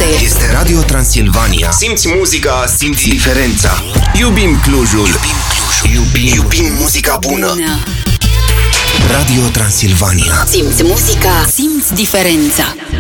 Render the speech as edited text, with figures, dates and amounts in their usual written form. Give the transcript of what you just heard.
Este Radio Transilvania. Simți muzica, simți diferența. Iubim Clujul. Iubim muzica bună. Radio Transilvania. Simți muzica, simți diferența.